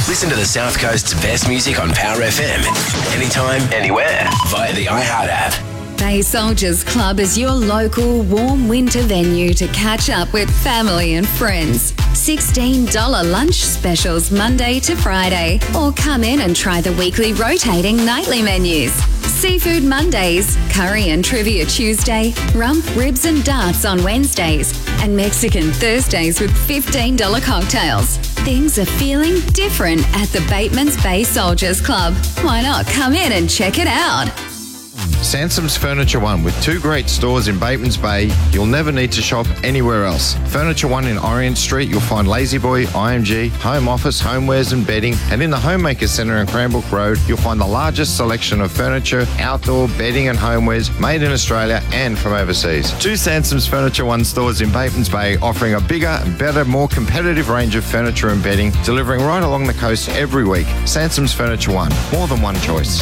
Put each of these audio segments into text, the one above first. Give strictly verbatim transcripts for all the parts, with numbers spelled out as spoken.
Listen to the South Coast's best music on Power F M. Anytime, anywhere. Via the iHeart app. Bay Soldiers Club is your local warm winter venue to catch up with family and friends. sixteen dollars lunch specials Monday to Friday. Or come in and try the weekly rotating nightly menus. Seafood Mondays, curry and trivia Tuesday, rump, ribs and darts on Wednesdays, and Mexican Thursdays with fifteen dollars cocktails. Things are feeling different at the Bateman's Bay Soldiers Club. Why not come in and check it out? Sansom's Furniture One, with two great stores in Bateman's Bay, you'll never need to shop anywhere else. Furniture One in Orient Street, you'll find La-Z-Boy, I M G, home office, homewares and bedding, and in the Homemaker Centre in Cranbrook Road, you'll find the largest selection of furniture, outdoor bedding and homewares made in Australia and from overseas. Two Sansom's Furniture One stores in Bateman's Bay, offering a bigger, better, more competitive range of furniture and bedding, delivering right along the coast every week. Sansom's Furniture One, more than one choice.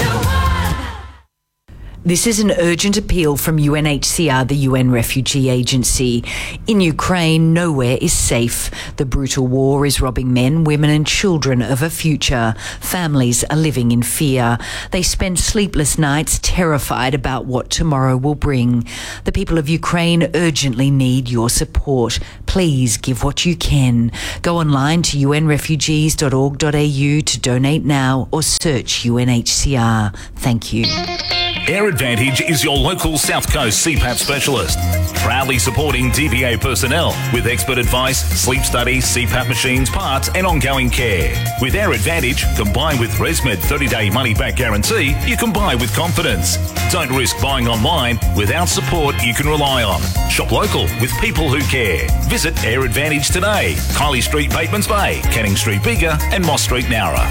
This is an urgent appeal from U N H C R, the U N Refugee Agency. In Ukraine, nowhere is safe. The brutal war is robbing men, women and children of a future. Families are living in fear. They spend sleepless nights terrified about what tomorrow will bring. The people of Ukraine urgently need your support. Please give what you can. Go online to u n refugees dot org dot a u to donate now or search U N H C R. Thank you. Air Advantage is your local South Coast C PAP specialist, proudly supporting D V A personnel with expert advice, sleep studies, C PAP machines, parts and ongoing care. With Air Advantage, combined with ResMed thirty-day money-back guarantee, you can buy with confidence. Don't risk buying online without support you can rely on. Shop local with people who care. Visit Air Advantage today. Kylie Street, Bateman's Bay, Canning Street, Bega and Moss Street, Nowra.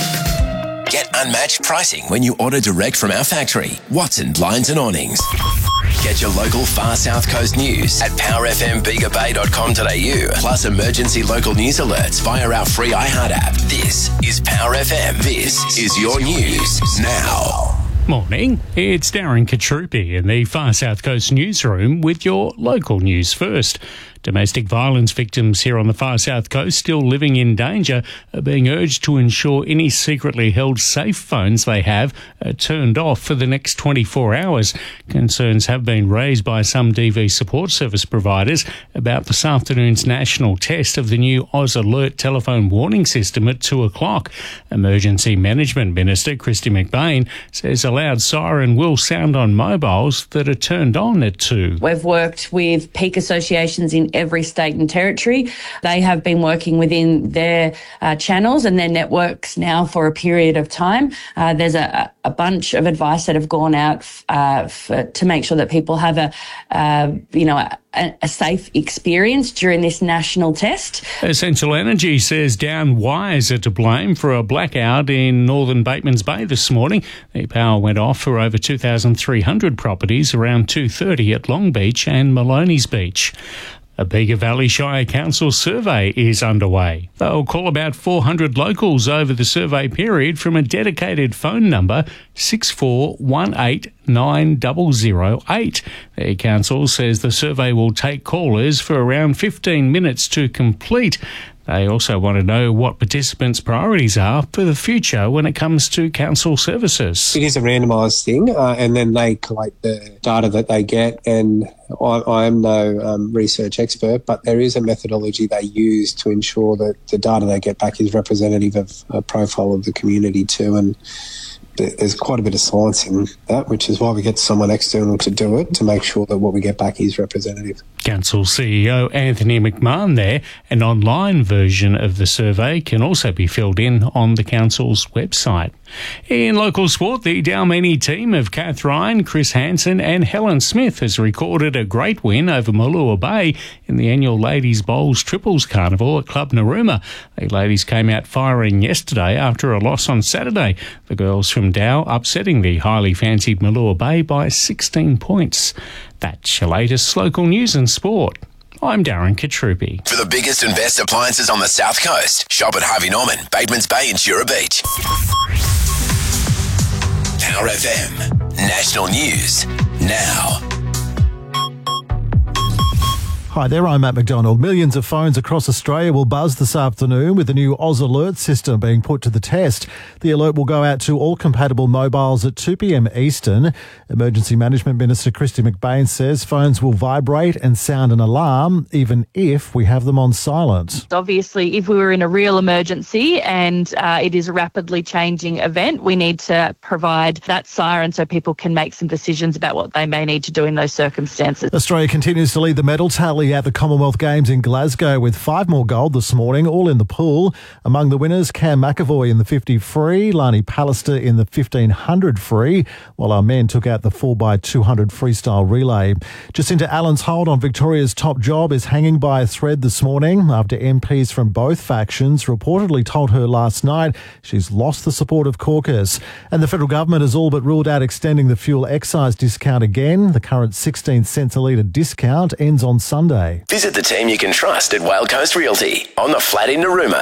Get unmatched pricing when you order direct from our factory, Watson Blinds and Awnings. Get your local far South Coast news at power f m bega bay dot com dot a u, plus emergency local news alerts via our free iHeart app. This is Power F M. This is your news now. Morning, it's Darren Katrupi in the Far South Coast newsroom with your local news first. Domestic violence victims here on the Far South Coast still living in danger are being urged to ensure any secretly held safe phones they have are turned off for the next twenty-four hours. Concerns have been raised by some D V support service providers about this afternoon's national test of the new Oz Alert telephone warning system at two o'clock. Emergency Management Minister Christy McBain says a loud siren will sound on mobiles that are turned on at two. We've worked with peak associations in every state and territory. They have been working within their uh, channels and their networks now for a period of time. Uh, there's a, a bunch of advice that have gone out uh, for, to make sure that people have a, uh, you know, a, a safe experience during this national test. Essential Energy says down wires are to blame for a blackout in northern Bateman's Bay this morning. The power went off for over two thousand three hundred properties around two thirty at Long Beach and Maloney's Beach. A Bega Valley Shire Council survey is underway. They'll call about four hundred locals over the survey period from a dedicated phone number six four one eight nine zero zero eight. The council says the survey will take callers for around fifteen minutes to complete. They also want to know what participants' priorities are for the future when it comes to council services. It is a randomised thing, uh, and then they collect the data that they get. And I, I am no um, research expert, but there is a methodology they use to ensure that the data they get back is representative of a profile of the community too. And there's quite a bit of science in that, which is why we get someone external to do it, to make sure that what we get back is representative. Council C E O Anthony McMahon there. An online version of the survey can also be filled in on the council's website. In local sport, the Dalmeny team of Kath Ryan, Chris Hansen and Helen Smith has recorded a great win over Mooloolah Bay in the annual Ladies Bowls Triples Carnival at Club Narooma. The ladies came out firing yesterday after a loss on Saturday. The girls from Dow upsetting the highly fancied Mooloolah Bay by sixteen points. That's your latest local news and sport. I'm Darren Katrupi. For the biggest and best appliances on the South Coast, shop at Harvey Norman, Bateman's Bay and Jura Beach. Power F M. National News now. Hi there, I'm Matt McDonald. Millions of phones across Australia will buzz this afternoon with the new Oz Alert system being put to the test. The alert will go out to all compatible mobiles at two p.m. Eastern. Emergency Management Minister Christy McBain says phones will vibrate and sound an alarm even if we have them on silent. Obviously, if we were in a real emergency and uh, it is a rapidly changing event, we need to provide that siren so people can make some decisions about what they may need to do in those circumstances. Australia continues to lead the medal tally at the Commonwealth Games in Glasgow with five more gold this morning, all in the pool. Among the winners, Cam McAvoy in the fifty free, Lani Pallister in the fifteen hundred free, while our men took out the four by two hundred freestyle relay. Jacinta Allen's hold on Victoria's top job is hanging by a thread this morning after M Ps from both factions reportedly told her last night she's lost the support of caucus. And the federal government has all but ruled out extending the fuel excise discount again. The current sixteen cents a litre discount ends on Sunday. Visit the team you can trust at Whale Coast Realty on the flat in Narooma.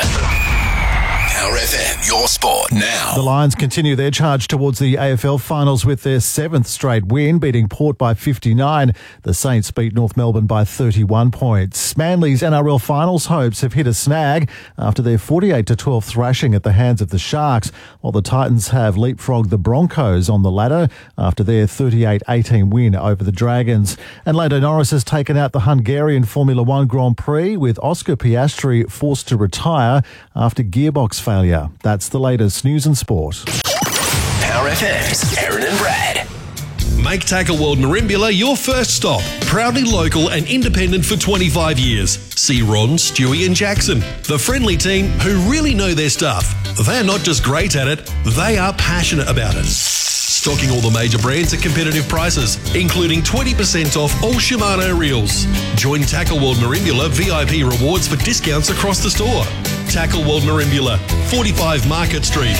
Power F M, your sport now. The Lions continue their charge towards the A F L finals with their seventh straight win, beating Port by fifty-nine. The Saints beat North Melbourne by thirty-one points. Manly's N R L finals hopes have hit a snag after their forty-eight to twelve thrashing at the hands of the Sharks, while the Titans have leapfrogged the Broncos on the ladder after their thirty-eight eighteen win over the Dragons. And Lando Norris has taken out the Hungarian Formula One Grand Prix, with Oscar Piastri forced to retire after gearbox failure. That's the latest news and sport. Power F M's Aaron and Brad. Make Tackle World Merimbula your first stop. Proudly local and independent for twenty-five years. See Ron, Stewie and Jackson, the friendly team who really know their stuff. They're not just great at it, they are passionate about it. Stocking all the major brands at competitive prices, including twenty percent off all Shimano reels. Join Tackle World Merimbula V I P rewards for discounts across the store. Tackle World Merimbula, forty-five Market Street.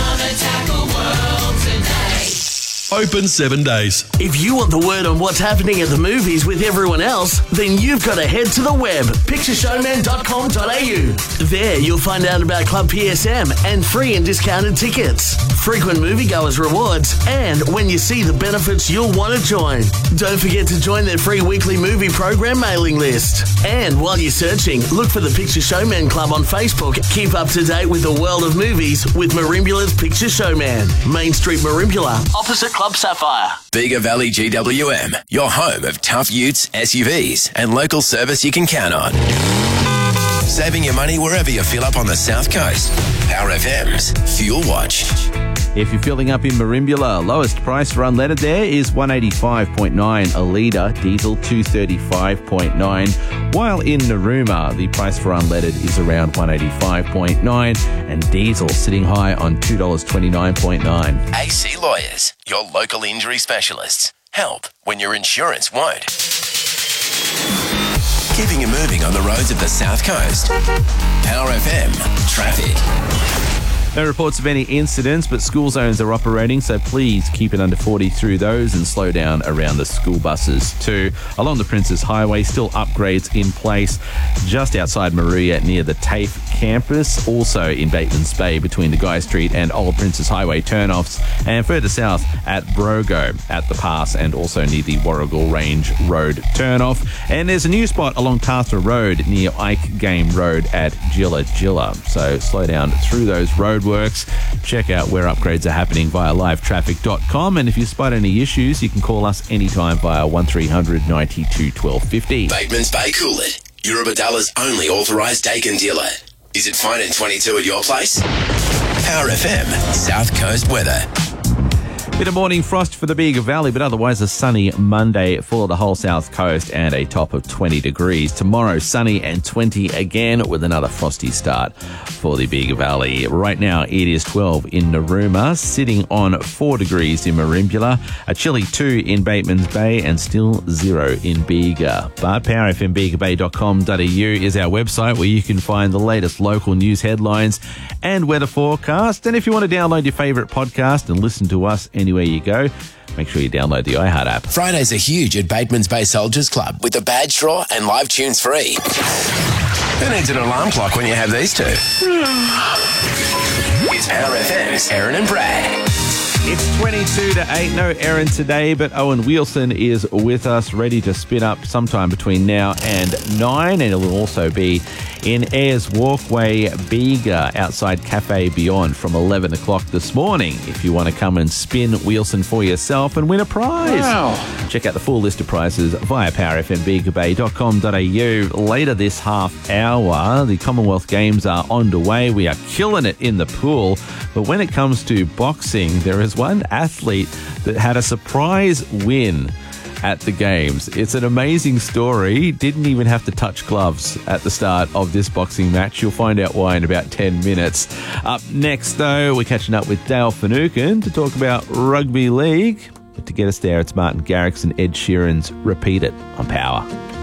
Open seven days. If you want the word on what's happening at the movies with everyone else, then you've got to head to the web, picture showman dot com dot a u. There you'll find out about Club P S M and free and discounted tickets, frequent moviegoers rewards, and when you see the benefits you'll want to join. Don't forget to join their free weekly movie program mailing list. And while you're searching, look for the Picture Showman Club on Facebook. Keep up to date with the world of movies with Merimbula's Picture Showman. Main Street Merimbula, opposite Club Sapphire. Bega Valley G W M, your home of tough utes, S U Vs, and local service you can count on. Saving your money wherever you fill up on the South Coast. Power F M's Fuel Watch. If you're filling up in Merimbula, lowest price for unleaded there is one eighty-five point nine a litre, diesel two thirty-five point nine, while in Narooma, the price for unleaded is around one eighty-five point nine and diesel sitting high on two twenty-nine point nine. A C Lawyers, your local injury specialists. Help when your insurance won't. Keeping you moving on the roads of the South Coast. Power F M Traffic. No reports of any incidents, but school zones are operating, so please keep it under forty through those and slow down around the school buses too. Along the Princes Highway, still upgrades in place just outside Maria near the TAFE campus, also in Batemans Bay between the Guy Street and Old Princes Highway turnoffs, and further south at Brogo at the pass and also near the Warrigal Range Road turnoff. And there's a new spot along Tathra Road near Ike Game Road at Gilla Gilla, so slow down through those road works. Check out where upgrades are happening via live traffic dot com, and if you spot any issues, you can call us anytime via one three hundred ninety-two twelve fifty. Batemans Bay Coolid, Eurobadalla's only authorised Dakin dealer. Is it fine in twenty-two at your place? Power F M South Coast weather. Bit of morning frost for the Bega Valley, but otherwise a sunny Monday for the whole south coast and a top of twenty degrees. Tomorrow, sunny and twenty again with another frosty start for the Bega Valley. Right now, it is twelve in Narooma, sitting on four degrees in Merimbula, a chilly two in Batemans Bay, and still zero in Bega. But power f m bega bay dot com dot a u is our website where you can find the latest local news headlines and weather forecast. And if you want to download your favourite podcast and listen to us anywhere you go, make sure you download the iHeart app. Fridays are huge at Batemans Bay Soldiers Club with the badge draw and live tunes free. Who needs an alarm clock when you have these two? It's Power F M's Aaron and Brad. It's twenty-two to eight. No Aaron today, but Owen Wilson is with us, ready to spin up sometime between now and nine. And it will also be in Ayers Walkway, Bega, outside Cafe Beyond from eleven o'clock this morning. If you want to come and spin Wilson for yourself and win a prize. Wow. Check out the full list of prizes via power f m bega bay dot com dot a u. Later this half hour, the Commonwealth Games are underway. We are killing it in the pool. But when it comes to boxing, there is one athlete that had a surprise win at the Games. It's an amazing story. Didn't even have to touch gloves at the start of this boxing match. You'll find out why in about ten minutes. Up next, though, we're catching up with Dale Finucane to talk about rugby league. But to get us there, it's Martin Garrix and Ed Sheeran's Repeat It on Power.